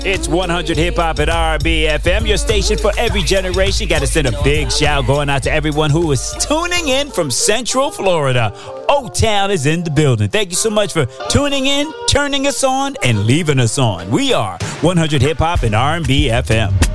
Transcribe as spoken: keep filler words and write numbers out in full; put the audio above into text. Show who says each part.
Speaker 1: It's one hundred Hip Hop at R B F M, your station for every generation. Got to send a big shout going out to everyone who is tuning in from Central Florida. O-Town is in the building. Thank you so much for tuning in, turning us on, and leaving us on. We are one hundred Hip Hop and R B F M.